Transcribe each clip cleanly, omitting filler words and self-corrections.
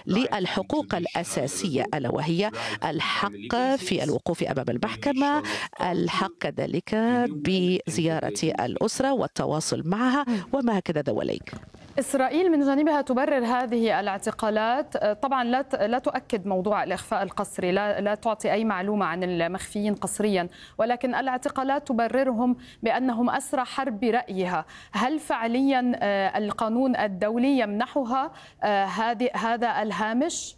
للحقوق الأساسية، ألا وهي الحق في الوقوف أمام المحكمة، الحق كذلك بزيارة الأسرة والتواصل معها وما هكذا دواليك. إسرائيل من جانبها تبرر هذه الاعتقالات، طبعا لا تؤكد موضوع الإخفاء القسري، لا تعطي أي معلومة عن المخفيين قسريا، ولكن الاعتقالات تبررهم بأنهم أسرى حرب برأيها. هل فعليا القانون الدولي يمنحها هذا الهامش؟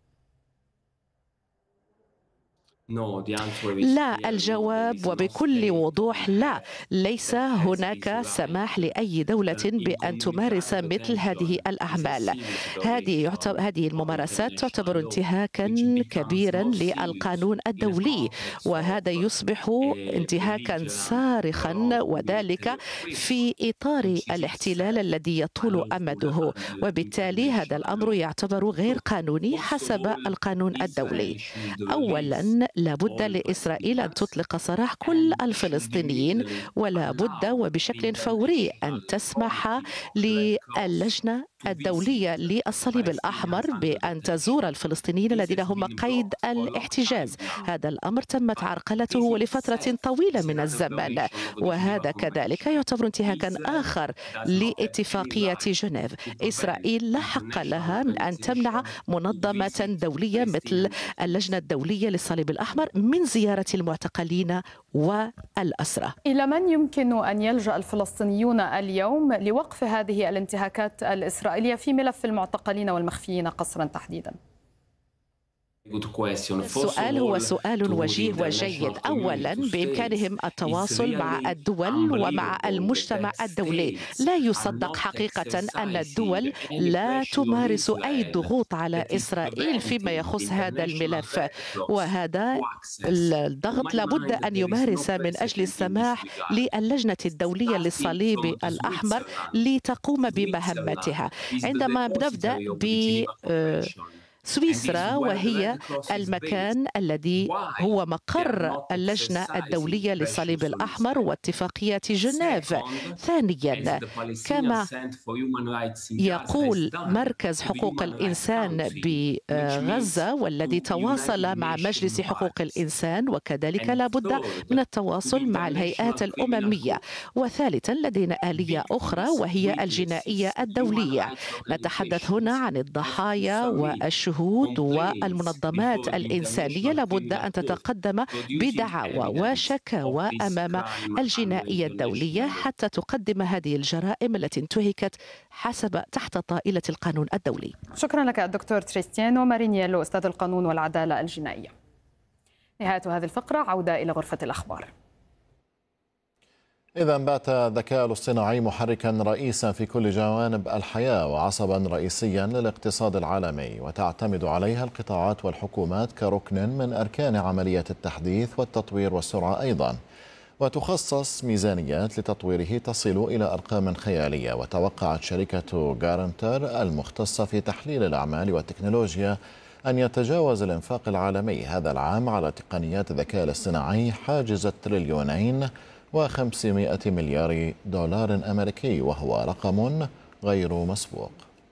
لا، الجواب وبكل وضوح لا. ليس هناك سماح لأي دولة بأن تمارس مثل هذه الأعمال. هذه الممارسات تعتبر انتهاكا كبيرا للقانون الدولي، وهذا يصبح انتهاكا صارخا، وذلك في إطار الاحتلال الذي يطول أمده، وبالتالي هذا الأمر يعتبر غير قانوني حسب القانون الدولي. أولا، لا بد لإسرائيل أن تطلق سراح كل الفلسطينيين، ولا بد وبشكل فوري أن تسمح للجنة الدولية للصليب الأحمر بأن تزور الفلسطينيين الذين هم قيد الاحتجاز. هذا الأمر تمت عرقلته لفترة طويلة من الزمن، وهذا كذلك يعتبر انتهاكا آخر لاتفاقية جنيف. إسرائيل لا حق لها من أن تمنع منظمة دولية مثل اللجنة الدولية للصليب الأحمر من زيارة المعتقلين والأسرى. إلى من يمكن أن يلجأ الفلسطينيون اليوم لوقف هذه الانتهاكات الإسرائيلية في ملف المعتقلين والمخفيين قسرا تحديدا؟ السؤال هو سؤال وجيه وجيد. أولا، بإمكانهم التواصل مع الدول ومع المجتمع الدولي. لا يصدق حقيقة أن الدول لا تمارس أي ضغوط على إسرائيل فيما يخص هذا الملف، وهذا الضغط لابد أن يمارس من أجل السماح للجنة الدولية للصليب الأحمر لتقوم بمهمتها. عندما نبدأ سويسرا، وهي المكان الذي هو مقر اللجنة الدولية للصليب الأحمر واتفاقية جنيف. ثانيا، كما يقول مركز حقوق الإنسان بغزة والذي تواصل مع مجلس حقوق الإنسان، وكذلك لا بد من التواصل مع الهيئات الأممية. وثالثا، لدينا آلية أخرى وهي الجنائية الدولية. نتحدث هنا عن الضحايا والشهود والمنظمات الإنسانية. لابد أن تتقدم بدعاوى وشكاوى أمام الجنائية الدولية حتى تقدم هذه الجرائم التي انتهكت تحت طائلة القانون الدولي. شكرا لك الدكتور تريستيانو مارينييلو، أستاذ القانون والعدالة الجنائية. نهاية هذه الفقرة، عودة إلى غرفة الأخبار. إذا بات الذكاء الاصطناعي محركا رئيسا في كل جوانب الحياة وعصبا رئيسيا للاقتصاد العالمي، وتعتمد عليها القطاعات والحكومات كركن من أركان عملية التحديث والتطوير والسرعة أيضا، وتخصص ميزانيات لتطويره تصل إلى أرقام خيالية. وتوقعت شركة جارنتر المختصة في تحليل الأعمال والتكنولوجيا أن يتجاوز الإنفاق العالمي هذا العام على تقنيات الذكاء الاصطناعي حاجز $2,500 مليار أمريكي، وهو رقم غير مسبوق.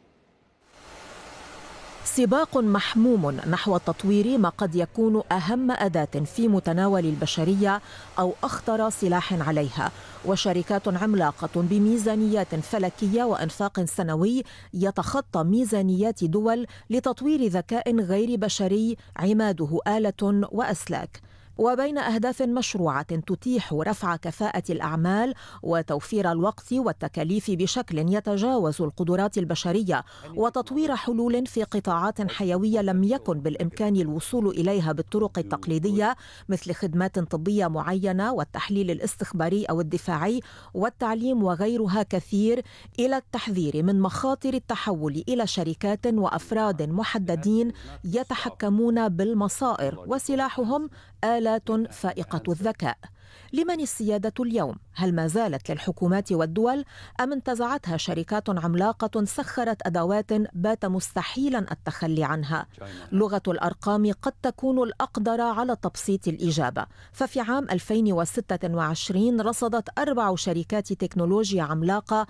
سباق محموم نحو تطوير ما قد يكون أهم أداة في متناول البشرية أو أخطر سلاح عليها، وشركات عملاقة بميزانيات فلكية وإنفاق سنوي يتخطى ميزانيات دول لتطوير ذكاء غير بشري عماده آلة وأسلاك. وبين أهداف مشروعة تتيح رفع كفاءة الأعمال وتوفير الوقت والتكاليف بشكل يتجاوز القدرات البشرية، وتطوير حلول في قطاعات حيوية لم يكن بالإمكان الوصول إليها بالطرق التقليدية مثل خدمات طبية معينة والتحليل الاستخباري أو الدفاعي والتعليم وغيرها كثير، إلى التحذير من مخاطر التحول إلى شركات وأفراد محددين يتحكمون بالمصائر وسلاحهم آلات فائقة الذكاء. لمن السيادة اليوم؟ هل ما زالت للحكومات والدول أم انتزعتها شركات عملاقة سخرت أدوات بات مستحيلا التخلي عنها؟ لغة الأرقام قد تكون الأقدر على تبسيط الإجابة، ففي عام 2026 رصدت 4 شركات تكنولوجيا عملاقة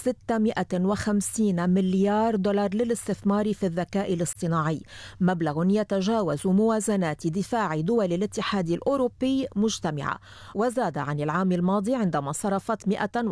650 مليار دولار للاستثمار في الذكاء الاصطناعي، مبلغ يتجاوز موازنات دفاع دول الاتحاد الأوروبي مجتمعة، وزاد عن العام الماضي عندما صرفت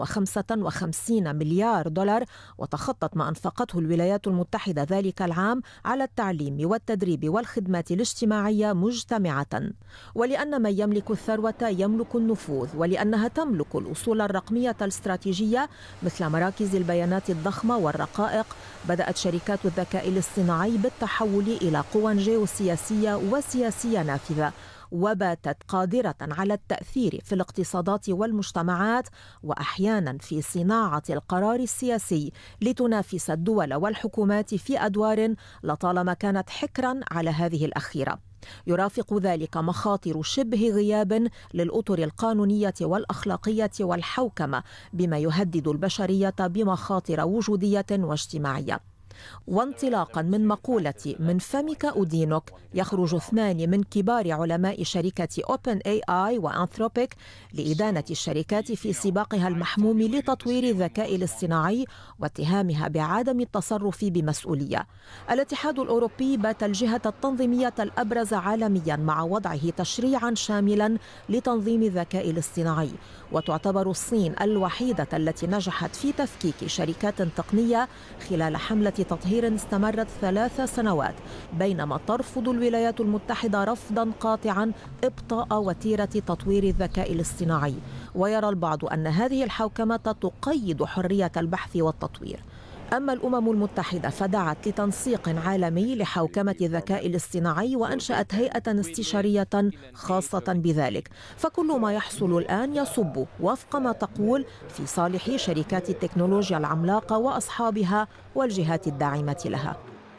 155 مليار دولار، وتخطت ما أنفقته الولايات المتحدة ذلك العام على التعليم والتدريب والخدمات الاجتماعية مجتمعة. ولأن من يملك الثروة يملك النفوذ، ولأنها تملك الأصول الرقمية الاستراتيجية مثل مراكز البيانات الضخمة والرقائق، بدأت شركات الذكاء الاصطناعي بالتحول إلى قوى جيوسياسية وسياسية نافذة، وباتت قادرة على التأثير في الاقتصادات والمجتمعات وأحيانا في صناعة القرار السياسي لتنافس الدول والحكومات في أدوار لطالما كانت حكرا على هذه الأخيرة. يرافق ذلك مخاطر شبه غياب للأطر القانونية والأخلاقية والحوكمة، بما يهدد البشرية بمخاطر وجودية واجتماعية. وانطلاقا من مقولة من فمك أدينك، يخرج 2 من كبار علماء شركة OpenAI وأنثروبيك لإدانة الشركات في سباقها المحموم لتطوير الذكاء الاصطناعي واتهامها بعدم التصرف بمسؤولية. الاتحاد الأوروبي بات الجهة التنظيمية الأبرز عالميا مع وضعه تشريعا شاملا لتنظيم الذكاء الاصطناعي، وتعتبر الصين الوحيدة التي نجحت في تفكيك شركات تقنية خلال حملة تطهير استمرت 3 سنوات، بينما ترفض الولايات المتحدة رفضا قاطعا إبطاء وتيرة تطوير الذكاء الاصطناعي. ويرى البعض أن هذه الحوكمة تقيد حرية البحث والتطوير. أما الأمم المتحدة فدعت لتنسيق عالمي لحوكمة الذكاء الاصطناعي وأنشأت هيئة استشارية خاصة بذلك، فكل ما يحصل الآن يصب وفق ما تقول في صالح شركات التكنولوجيا العملاقة وأصحابها والجهات الداعمة لها.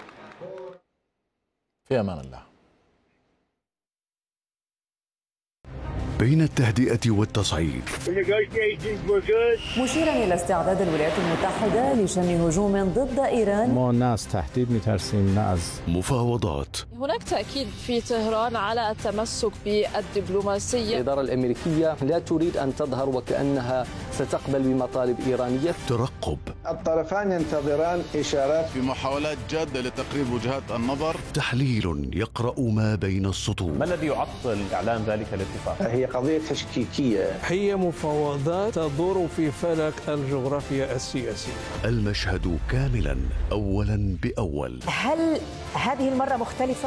في أمان الله. بين التهدئة والتصعيد، مشيرا إلى استعداد الولايات المتحدة لشن هجوم ضد إيران. ما الناس تهديد مترسين ناس. مفاوضات. هناك تأكيد في طهران على التمسك بالدبلوماسية. الإدارة الأمريكية لا تريد أن تظهر وكأنها ستقبل بمطالب إيرانية. ترقب. الطرفان ينتظران إشارات في محاولات جادة لتقريب وجهات النظر. تحليل يقرأ ما بين السطور. ما الذي يعطل إعلان ذلك الاتفاق؟ هي قضية تشكيكية. هي مفاوضات تدور في فلك الجغرافيا السياسية. المشهد كاملا أولا بأول. هل هذه المرة مختلفة؟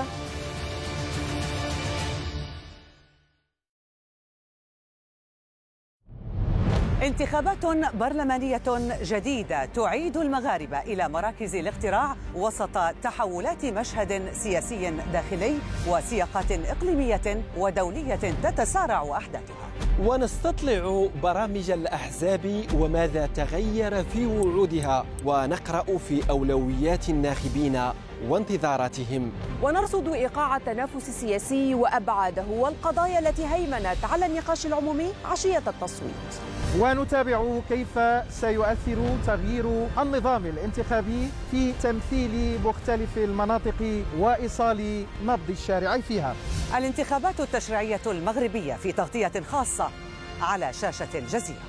انتخابات برلمانية جديدة تعيد المغاربة إلى مراكز الاقتراع وسط تحولات مشهد سياسي داخلي وسياقات إقليمية ودولية تتسارع أحداثها. ونستطلع برامج الأحزاب وماذا تغير في وعودها، ونقرأ في أولويات الناخبين وانتظاراتهم، ونرصد إيقاع التنافس السياسي وأبعاده والقضايا التي هيمنت على النقاش العمومي عشية التصويت، ونتابع كيف سيؤثر تغيير النظام الانتخابي في تمثيل مختلف المناطق وإيصال نبض الشارع فيها. الانتخابات التشريعية المغربية في تغطية خاصة على شاشة الجزيرة.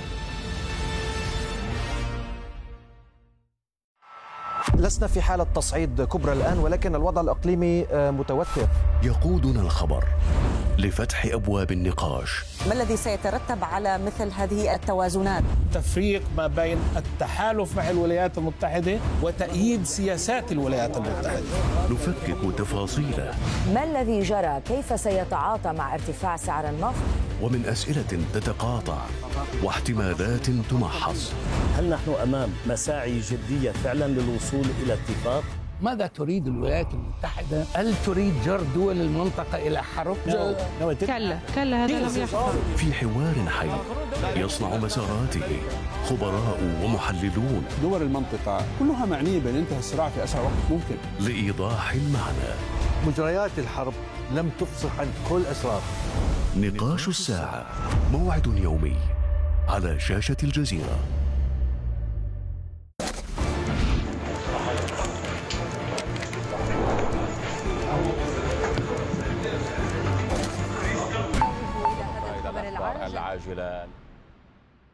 لسنا في حالة تصعيد كبرى الآن، ولكن الوضع الإقليمي متوتر. يقودنا الخبر لفتح أبواب النقاش. ما الذي سيترتب على مثل هذه التوازنات؟ تفريق ما بين التحالف مع الولايات المتحدة وتأييد سياسات الولايات المتحدة. نفكك تفاصيله. ما الذي جرى؟ كيف سيتعاطى مع ارتفاع سعر النفط؟ ومن أسئلة تتقاطع واحتمالات تمحص. هل نحن أمام مساعي جدية فعلا للوصول إلى اتفاق؟ ماذا تريد الولايات المتحدة؟ هل تريد جر دول المنطقة إلى حرب؟ كلا هذا لم يحصل. في حوار حي يصنع مساراته خبراء ومحللون. دول المنطقة كلها معنية بانتهاء الصراع في أسرع وقت ممكن. لإيضاح المعنى. مجريات الحرب لم تفصح عن كل أسرار. نقاش الساعة، موعد يومي على شاشة الجزيرة. العاجلة